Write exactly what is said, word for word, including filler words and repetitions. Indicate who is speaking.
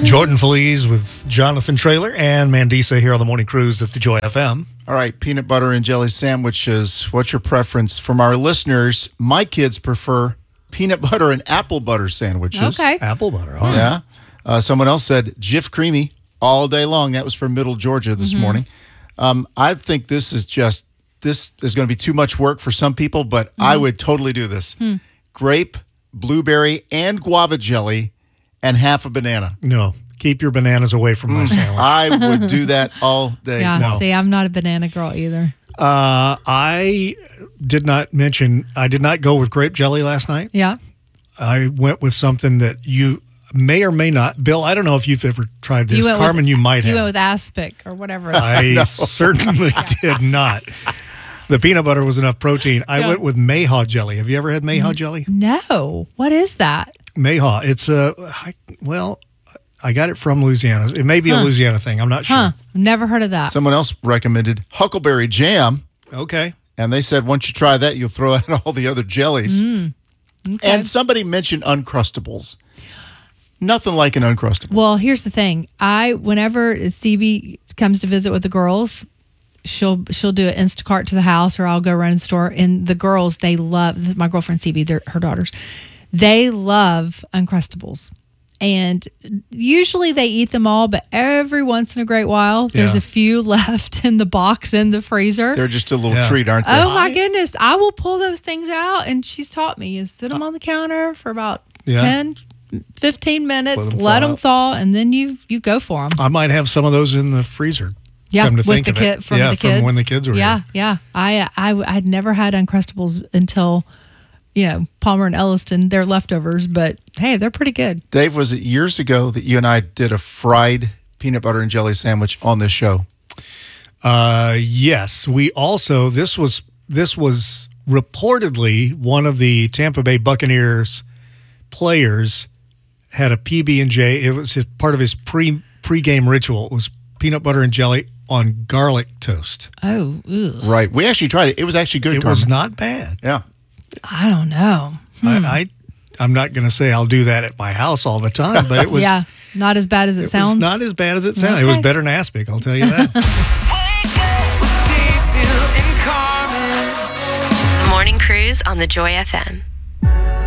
Speaker 1: Jordan Feliz with Jonathan Traylor and Mandisa here on the Morning Cruise at the Joy F M.
Speaker 2: All right, peanut butter and jelly sandwiches. What's your preference? From our listeners, my kids prefer peanut butter and apple butter sandwiches.
Speaker 3: Okay.
Speaker 1: Apple butter, all right.
Speaker 2: Yeah. Uh, someone else said Jif Creamy all day long. That was from Middle Georgia this mm-hmm. morning. Um, I think this is just, this is going to be too much work for some people, but mm-hmm. I would totally do this. Hmm. Grape, blueberry, and guava jelly, and half a banana.
Speaker 1: No. Keep your bananas away from my sandwich.
Speaker 2: I would do that all day.
Speaker 3: Yeah,
Speaker 2: no.
Speaker 3: see, I'm not a banana girl either.
Speaker 1: Uh, I did not mention, I did not go with grape jelly last night.
Speaker 3: Yeah.
Speaker 1: I went with something that you may or may not. Bill, I don't know if you've ever tried this.
Speaker 3: You
Speaker 1: Carmen,
Speaker 3: with,
Speaker 1: you might have.
Speaker 3: You went with aspic or whatever. It is.
Speaker 1: I
Speaker 2: no.
Speaker 1: certainly did not. The peanut butter was enough protein. I yeah. went with Mayhaw jelly. Have you ever had Mayhaw jelly?
Speaker 3: No. What is that?
Speaker 1: Mayhaw. It's a, well... I got it from Louisiana. It may be huh. a Louisiana thing. I'm not sure.
Speaker 3: Huh. Never heard of that.
Speaker 2: Someone else recommended Huckleberry Jam.
Speaker 1: Okay.
Speaker 2: And they said once you try that, you'll throw out all the other jellies. Mm. Okay. And somebody mentioned Uncrustables. Nothing like an Uncrustable.
Speaker 3: Well, here's the thing. I, whenever C B comes to visit with the girls, she'll she'll do an Instacart to the house, or I'll go run in the store. And the girls, they love, my girlfriend C B, they're her daughters, they love Uncrustables. And usually they eat them all, but every once in a great while, there's
Speaker 1: yeah.
Speaker 3: a few left in the box in the freezer.
Speaker 2: They're just a little
Speaker 1: yeah.
Speaker 2: treat, aren't they?
Speaker 3: Oh, my goodness. I will pull those things out, and she's taught me is sit them on the counter for about yeah. ten, fifteen minutes, let them, let them thaw, and then you, you go for them.
Speaker 1: I might have some of those in the freezer.
Speaker 3: Yeah,
Speaker 1: come to
Speaker 3: with
Speaker 1: think
Speaker 3: the
Speaker 1: of
Speaker 3: kid
Speaker 1: it.
Speaker 3: from
Speaker 1: yeah,
Speaker 3: the kids.
Speaker 1: from when the kids were
Speaker 3: yeah,
Speaker 1: here.
Speaker 3: Yeah, yeah. I, I, I'd never had Uncrustables until... you know, Palmer and Elliston, they're leftovers, but hey, they're pretty good.
Speaker 2: Dave, was it years ago that you and I did a fried peanut butter and jelly sandwich on this show?
Speaker 1: Uh, yes. We also, this was this was reportedly one of the Tampa Bay Buccaneers players had a P B and J. It was his, part of his pre pre-game ritual. It was peanut butter and jelly on garlic toast.
Speaker 3: Oh, ugh.
Speaker 2: Right. We actually tried it. It was actually good.
Speaker 1: It
Speaker 2: Carmen.
Speaker 1: was not bad.
Speaker 2: Yeah.
Speaker 3: I don't know.
Speaker 1: Hmm. I, I, I'm not going to say I'll do that at my house all the time, but it was
Speaker 3: yeah, not as bad as it,
Speaker 1: it
Speaker 3: sounds.
Speaker 1: Was not as bad as it sounded.
Speaker 3: Okay.
Speaker 1: It was better than aspic, I'll tell you that.
Speaker 4: Morning Cruise on the Joy F M.